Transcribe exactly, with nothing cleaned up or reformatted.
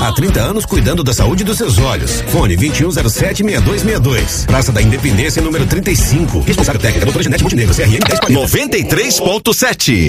Há trinta anos cuidando da saúde dos seus olhos. Fone vinte e um zero sete, seis dois seis dois. Praça da Independência, número trinta e cinco. Responsável técnica, doutora Janete Montenegro, C R M dez quarenta. noventa e três ponto sete.